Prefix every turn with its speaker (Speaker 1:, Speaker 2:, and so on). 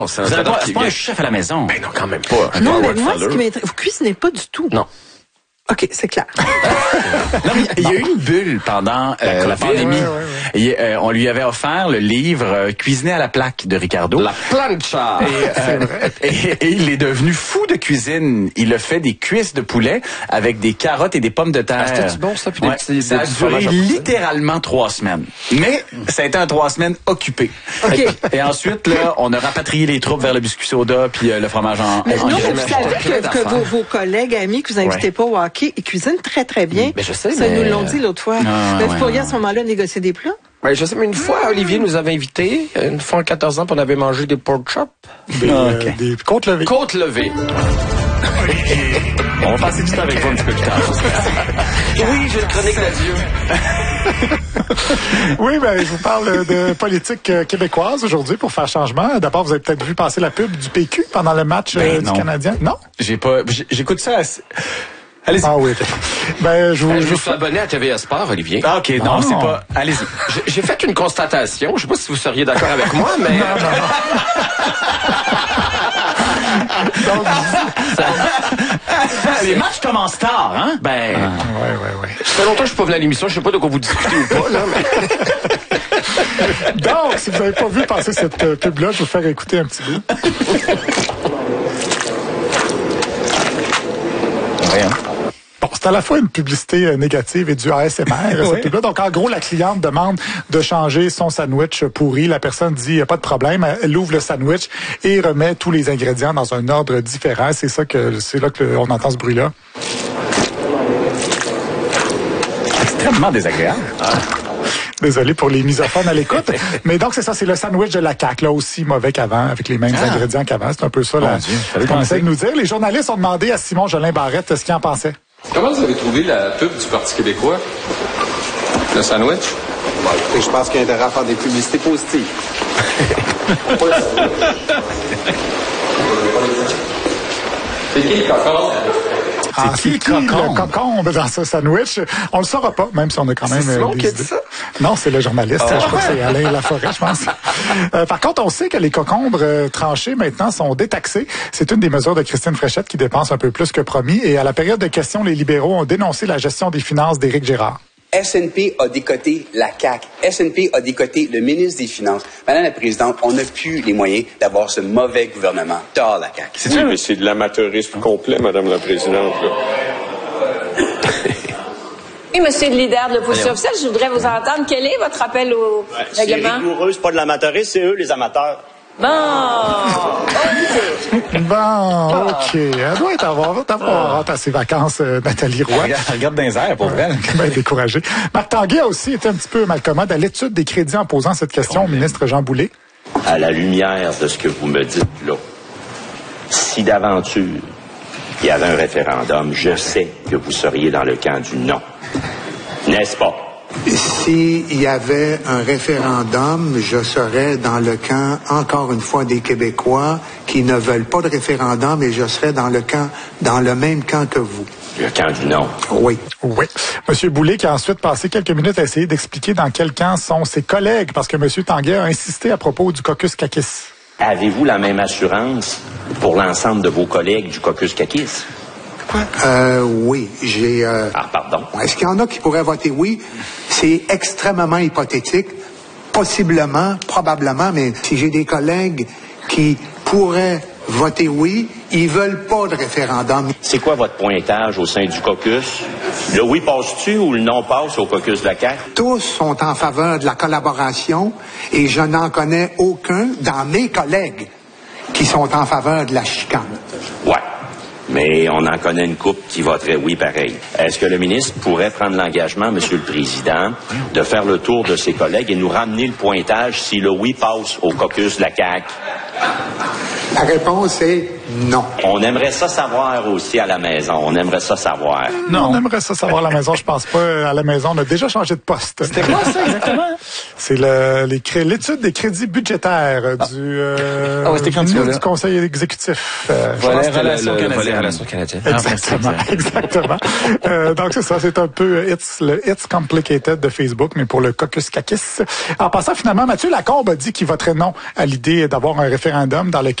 Speaker 1: C'est pas un chef à la maison.
Speaker 2: Ben non, quand même pas.
Speaker 3: Non, mais moi, ce qui m'intéresse, vous cuisinez pas du tout.
Speaker 2: Non.
Speaker 3: OK, c'est clair.
Speaker 1: Non, mais il y a eu une bulle pendant la pandémie. Et, on lui avait offert le livre Cuisiner à la plaque de Ricardo.
Speaker 2: La plancha!
Speaker 1: Et il est devenu fou de cuisine. Il a fait des cuisses de poulet avec des carottes et des pommes de terre.
Speaker 2: C'était bon, ça? Puis
Speaker 1: ça a duré littéralement 3 semaines. Mais ça a été un 3 semaines occupé.
Speaker 3: OK.
Speaker 1: Et ensuite, là, on a rapatrié les troupes vers le biscuit soda puis le fromage en
Speaker 3: Mais non,
Speaker 1: graines.
Speaker 3: vous savez que vos collègues, amis que vous invitez pas au hockey, ils cuisinent très, très bien.
Speaker 2: Mais je sais,
Speaker 3: ça,
Speaker 2: mais...
Speaker 3: nous l'ont dit l'autre fois. Mais vous pourriez à ce moment-là négocier des plats?
Speaker 2: Oui, je sais, mais une fois, Olivier nous avait invités, une fois en 14 ans, puis on avait mangé des pork chops.
Speaker 4: Des côtes levées.
Speaker 2: Côte levée.
Speaker 1: On va passer du temps avec vous un petit peu plus tard.
Speaker 2: Oui, j'ai une chronique d'adieu.
Speaker 4: Oui, ben, je vous parle de politique québécoise aujourd'hui pour faire changement. D'abord, vous avez peut-être vu passer la pub du PQ pendant le match du Canadien. Non?
Speaker 1: J'écoute ça assez... Allez-y.
Speaker 4: Ah oui. Ben, je
Speaker 2: me suis abonné à TVA Sport, Olivier.
Speaker 1: Ah, OK, non, c'est pas... Allez-y.
Speaker 2: J'ai fait une constatation. Je sais pas si vous seriez d'accord avec moi, mais...
Speaker 4: Donc,
Speaker 1: les matchs commencent tard, hein? Ben...
Speaker 4: ouais.
Speaker 2: Ça fait longtemps que je suis pas venu à l'émission. Je sais pas de quoi vous discutez ou pas, là, mais...
Speaker 4: Donc, si vous n'avez pas vu passer cette pub-là, je vais vous faire écouter un petit bout. Bon, c'est à la fois une publicité négative et du ASMR, cette pub-là. Donc, en gros, la cliente demande de changer son sandwich pourri. La personne dit, pas de problème. Elle ouvre le sandwich et remet tous les ingrédients dans un ordre différent. C'est là qu'on entend ce bruit-là.
Speaker 1: Extrêmement désagréable.
Speaker 4: Désolé pour les misophones à l'écoute. Mais donc, c'est ça, c'est le sandwich de la CAQ, là aussi mauvais qu'avant, avec les mêmes ingrédients qu'avant. C'est un peu ça, ce qu'on essaie de nous dire. Les journalistes ont demandé à Simon Jolin Barrette ce qu'il en pensait.
Speaker 5: Comment vous avez trouvé la pub du Parti québécois? Le sandwich?
Speaker 6: Bon, écoutez, je pense qu'il y a intérêt à faire des publicités positives.
Speaker 5: C'est qui le cocon?
Speaker 4: C'est qui le cocombe dans ce sandwich? On le saura pas, même si on a quand même
Speaker 2: C'est Simon
Speaker 4: des
Speaker 2: qui a
Speaker 4: idées.
Speaker 2: dit ça?
Speaker 4: Non, c'est le journaliste. Je crois que c'est Alain Laforêt, je pense. Par contre, on sait que les cocombres tranchés maintenant sont détaxés. C'est une des mesures de Christine Fréchette qui dépense un peu plus que promis. Et à la période de questions, les libéraux ont dénoncé la gestion des finances d'Éric Girard.
Speaker 7: SNP a décoté la CAQ. SNP a décoté le ministre des Finances. Madame la Présidente, on n'a plus les moyens d'avoir ce mauvais gouvernement. Tard la CAQ.
Speaker 5: Oui, mais c'est de l'amateurisme complet, Madame la Présidente.
Speaker 8: Oui, monsieur le leader de l'opposition officielle, je voudrais vous entendre. Quel est votre appel au règlement?
Speaker 9: C'est rigoureux, c'est pas de l'amateurisme, c'est eux les amateurs.
Speaker 8: Bon, OK.
Speaker 4: Bon, OK. Elle doit avoir hâte à ses vacances, Nathalie Roy.
Speaker 1: Regarde dans les airs, pour elle.
Speaker 4: Bien découragée. Marc Tanguay a aussi été un petit peu malcommode à l'étude des crédits en posant cette question au ministre Jean Boulet.
Speaker 9: À la lumière de ce que vous me dites là, si d'aventure il y avait un référendum, je sais que vous seriez dans le camp du non. N'est-ce pas?
Speaker 10: S'il y avait un référendum, je serais dans le camp, encore une fois, des Québécois qui ne veulent pas de référendum et je serais dans le même camp que vous.
Speaker 9: Le camp du non.
Speaker 10: Oui.
Speaker 4: Oui. Monsieur Boulet qui a ensuite passé quelques minutes à essayer d'expliquer dans quel camp sont ses collègues parce que Monsieur Tanguay a insisté à propos du caucus Kakis.
Speaker 9: Avez-vous la même assurance pour l'ensemble de vos collègues du caucus Kakis?
Speaker 10: Oui, j'ai...
Speaker 9: Ah, pardon.
Speaker 10: Est-ce qu'il y en a qui pourraient voter oui? C'est extrêmement hypothétique. Possiblement, probablement, mais si j'ai des collègues qui pourraient voter oui, ils veulent pas de référendum.
Speaker 9: C'est quoi votre pointage au sein du caucus? Le oui passe-tu ou le non passe au caucus de la CAQ?
Speaker 10: Tous sont en faveur de la collaboration et je n'en connais aucun dans mes collègues qui sont en faveur de la chicane.
Speaker 9: Ouais. Mais on en connaît une couple qui voterait oui pareil. Est-ce que le ministre pourrait prendre l'engagement, Monsieur le Président, de faire le tour de ses collègues et nous ramener le pointage si le oui passe au caucus de la CAQ?
Speaker 10: La réponse est non.
Speaker 9: On aimerait ça savoir aussi à la maison. On aimerait ça savoir.
Speaker 4: Non, on aimerait ça savoir à la maison. Je pense pas. À la maison, on a déjà changé de poste.
Speaker 1: C'était quoi ça exactement?
Speaker 4: C'est l'étude des crédits budgétaires du Conseil exécutif.
Speaker 2: Relations canadiennes.
Speaker 4: Exactement. Donc c'est ça, c'est un peu It's Complicated de Facebook, mais pour le caucus caucus. En passant, finalement, Mathieu Lacombe a dit qu'il voterait non à l'idée d'avoir un référendum dans lequel